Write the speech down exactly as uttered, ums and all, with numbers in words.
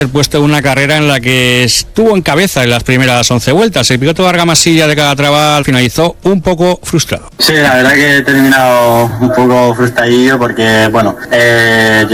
puesto en una carrera en la que estuvo en cabeza en las primeras once vueltas. El piloto Argamasilla de Calatrava finalizó un poco frustrado. Sí, la verdad que he terminado un poco frustradillo porque, bueno, eh,